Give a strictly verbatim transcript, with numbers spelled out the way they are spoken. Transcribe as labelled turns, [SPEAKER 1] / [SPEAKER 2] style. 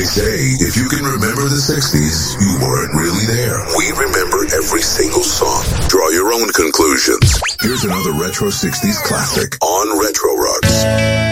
[SPEAKER 1] They say if you can remember the sixties, you weren't really there. We remember every single song. Draw your own conclusions. Here's another Retro sixties classic on Retro Rocks.